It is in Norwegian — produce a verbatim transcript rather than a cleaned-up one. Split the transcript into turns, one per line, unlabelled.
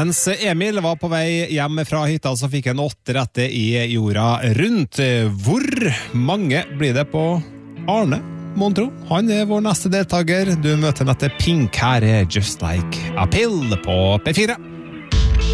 Mens Emil var på vei hjem fra hytta, så fikk han åtte rette i jorda rundt. Hvor mange blir det på Arne, Montro? Han er vår neste deltaker. Du møter han etter Pink. Her er Just Like a Pill på P fire.